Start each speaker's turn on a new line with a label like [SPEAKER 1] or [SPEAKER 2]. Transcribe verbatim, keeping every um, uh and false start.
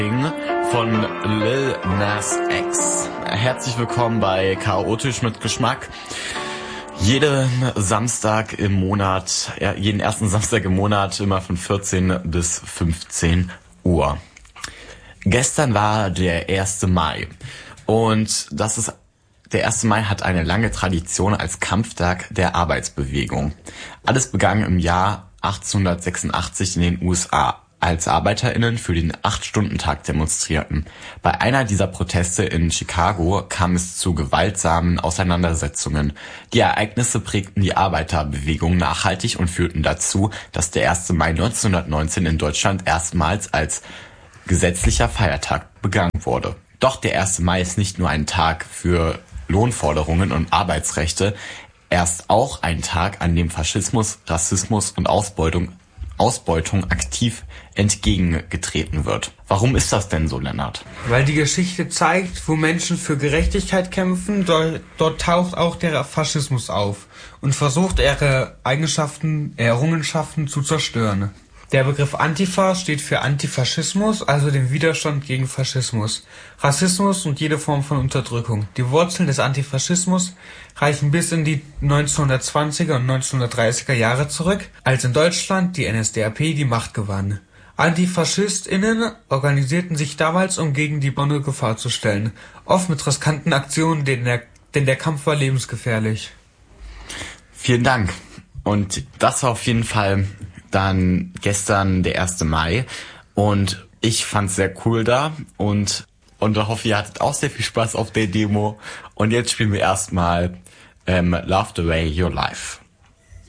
[SPEAKER 1] von Lil Nas X. Herzlich willkommen bei Chaotisch mit Geschmack. Jeden Samstag im Monat, ja, jeden ersten Samstag im Monat, immer von vierzehn bis fünfzehn Uhr. Gestern war der erste Mai und das ist der erste Mai hat eine lange Tradition als Kampftag der Arbeitsbewegung. Alles begann im Jahr achtzehnhundertsechsundachtzig in den U S A, als ArbeiterInnen für den acht-Stunden-Tag demonstrierten. Bei einer dieser Proteste in Chicago kam es zu gewaltsamen Auseinandersetzungen. Die Ereignisse prägten die Arbeiterbewegung nachhaltig und führten dazu, dass der erste Mai neunzehnhundertneunzehn in Deutschland erstmals als gesetzlicher Feiertag begangen wurde. Doch der erste Mai ist nicht nur ein Tag für Lohnforderungen und Arbeitsrechte, er ist auch ein Tag, an dem Faschismus, Rassismus und Ausbeutung Ausbeutung aktiv entgegengetreten wird. Warum ist das denn so, Lennart?
[SPEAKER 2] Weil die Geschichte zeigt, wo Menschen für Gerechtigkeit kämpfen, dort, dort taucht auch der Faschismus auf und versucht, ihre Eigenschaften, Errungenschaften zu zerstören. Der Begriff Antifa steht für Antifaschismus, also den Widerstand gegen Faschismus, Rassismus und jede Form von Unterdrückung. Die Wurzeln des Antifaschismus reichen bis in die neunzehnhundertzwanziger und neunzehnhundertdreißiger Jahre zurück, als in Deutschland die N S D A P die Macht gewann. AntifaschistInnen organisierten sich damals, um gegen die besondere Gefahr zu stellen, oft mit riskanten Aktionen, denn der, denn der Kampf war lebensgefährlich.
[SPEAKER 1] Vielen Dank. Und das war auf jeden Fall dann gestern der erste Mai und ich fand's sehr cool da und und hoffe, ihr hattet auch sehr viel Spaß auf der Demo. Und jetzt spielen wir erstmal ähm, Love the Way Your Life.